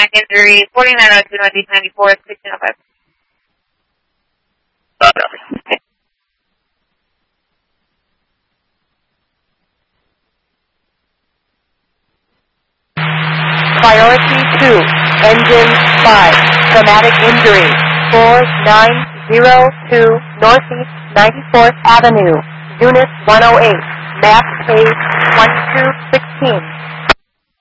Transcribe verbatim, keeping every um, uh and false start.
traumatic injury, forty-nine oh two Northeast ninety-fourth, sixteen oh five. Uh, copy. Priority two, Engine five, traumatic injury, four nine zero two Northeast ninety-fourth Avenue, Unit one oh eight, map page twenty-two sixteen.